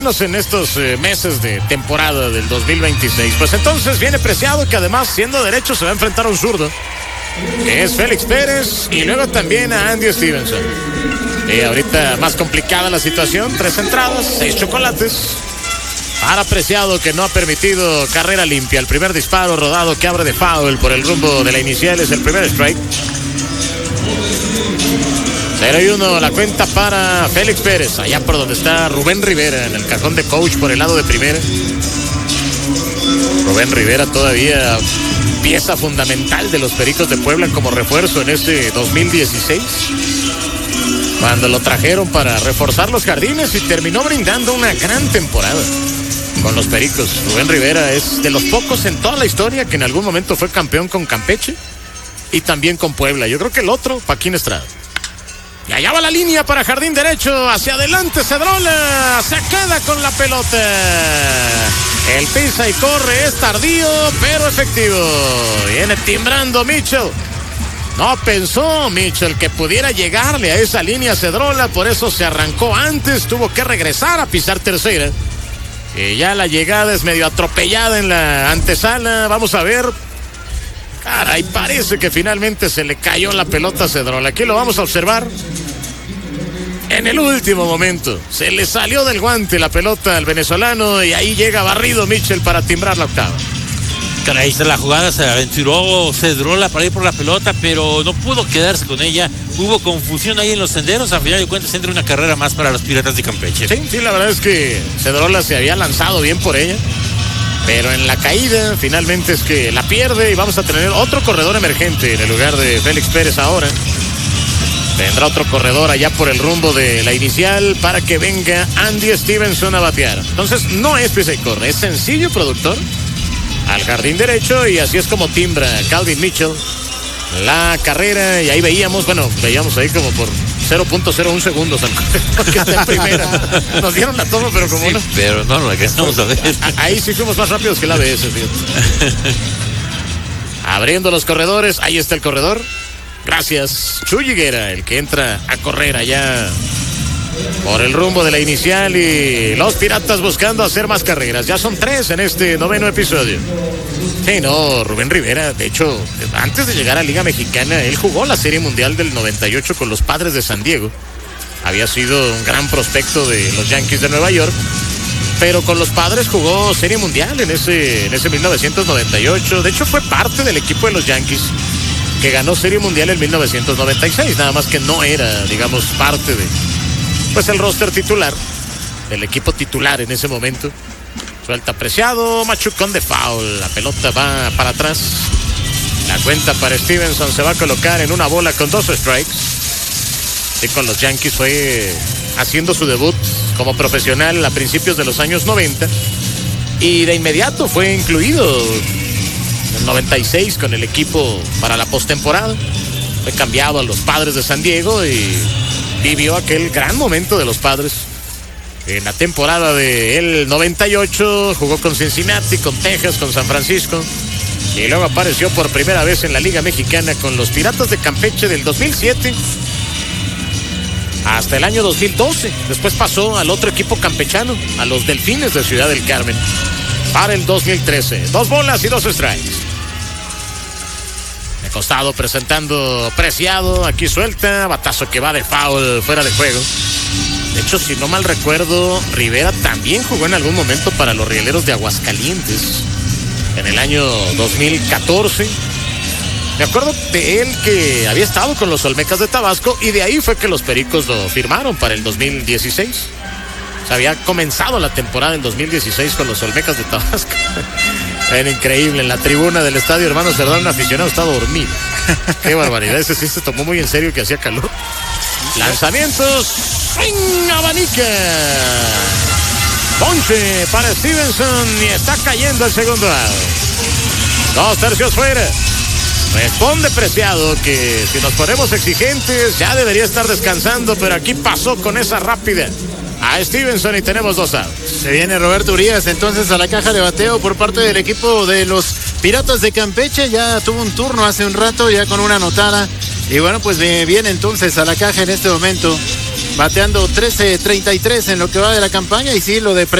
en estos meses de temporada del 2026. Pues entonces viene Preciado, que además siendo derecho se va a enfrentar a un zurdo, que es Félix Pérez, y luego también a Andy Stevenson. Ahorita más complicada la situación, 3 entradas, 6 chocolates para Preciado, que no ha permitido carrera limpia. El primer disparo rodado que abre de foul por el rumbo de la inicial es el primer strike. 0-1 la cuenta para Félix Pérez, allá por donde está Rubén Rivera, en el cajón de coach por el lado de primera. Rubén Rivera todavía pieza fundamental de los Pericos de Puebla como refuerzo en ese 2016, cuando lo trajeron para reforzar los jardines, y terminó brindando una gran temporada con los Pericos. Rubén Rivera es de los pocos en toda la historia que en algún momento fue campeón con Campeche y también con Puebla. Yo creo que el otro, Paquín Estrada. Y allá va la línea para jardín derecho, hacia adelante Cedrola, se queda con la pelota. El pisa y corre, es tardío, pero efectivo. Viene timbrando Mitchell. No pensó Mitchell que pudiera llegarle a esa línea Cedrola, por eso se arrancó antes, tuvo que regresar a pisar tercera. Y ya la llegada es medio atropellada en la antesala, vamos a ver. Caray, parece que finalmente se le cayó la pelota a Cedrola. Aquí lo vamos a observar. En el último momento se le salió del guante la pelota al venezolano, y ahí llega barrido Mitchell para timbrar la octava. Caray, ahí está la jugada, se aventuró Cedrola para ir por la pelota, pero no pudo quedarse con ella. Hubo confusión ahí en los senderos. A final de cuentas entra una carrera más para los Piratas de Campeche. Sí, la verdad es que Cedrola se había lanzado bien por ella, pero en la caída finalmente es que la pierde, y vamos a tener otro corredor emergente en el lugar de Félix Pérez ahora. Tendrá otro corredor allá por el rumbo de la inicial para que venga Andy Stevenson a batear. Entonces no es pisa y corre, es sencillo productor al jardín derecho, y así es como timbra Calvin Mitchell la carrera. Y ahí veíamos ahí como por 0.01 segundos porque está en primera. Nos dieron la toma, pero como sí, no. Pero no la alcanzamos a ver. Ahí sí fuimos más rápidos que la ABS, fíjate. Abriendo los corredores, ahí está el corredor. Gracias, Chuy Higuera, el que entra a correr allá por el rumbo de la inicial, y los Piratas buscando hacer más carreras. Ya son 3 en este 9º episodio. Sí, no, Rubén Rivera, de hecho, antes de llegar a Liga Mexicana, él jugó la Serie Mundial del 98 con los Padres de San Diego. Había sido un gran prospecto de los Yankees de Nueva York, pero con los Padres jugó Serie Mundial en ese 1998. De hecho, fue parte del equipo de los Yankees que ganó Serie Mundial en 1996, nada más que no era, digamos, parte de, pues, el roster titular, del equipo titular en ese momento. Suelta Preciado, machucón de foul, la pelota va para atrás. La cuenta para Stevenson se va a colocar en una bola con 2 strikes. Y con los Yankees fue haciendo su debut como profesional a principios de los años 90, y de inmediato fue incluido en 96 con el equipo para la postemporada. Fue cambiado a los Padres de San Diego y vivió aquel gran momento de los Padres. En la temporada del 98 jugó con Cincinnati, con Texas, con San Francisco, y luego apareció por primera vez en la Liga Mexicana con los Piratas de Campeche del 2007 hasta el año 2012. Después pasó al otro equipo campechano, a los Delfines de Ciudad del Carmen, para el 2013. 2 bolas y 2 strikes. De costado presentando Preciado, aquí suelta, batazo que va de foul, fuera de juego. De hecho, si no mal recuerdo, Rivera también jugó en algún momento para los Rieleros de Aguascalientes en el año 2014. Me acuerdo de él que había estado con los Olmecas de Tabasco, y de ahí fue que los Pericos lo firmaron para el 2016. O sea, había comenzado la temporada en 2016 con los Olmecas de Tabasco. Era increíble, en la tribuna del estadio Hermano Cerdán un aficionado estaba dormido. Qué barbaridad, ese sí se tomó muy en serio que hacía calor. Lanzamientos, swing, abanica. Ponche para Stevenson, y está cayendo el segundo out. 2 tercios fuera. Responde Preciado, que si nos ponemos exigentes ya debería estar descansando, pero aquí pasó con esa rápida a Stevenson y tenemos 2 outs. Se viene Roberto Urias entonces a la caja de bateo por parte del equipo de los Piratas de Campeche. Ya tuvo un turno hace un rato, ya con una anotada. Y bueno, pues viene entonces a la caja en este momento bateando 13.33 en lo que va de la campaña. Y sí, lo de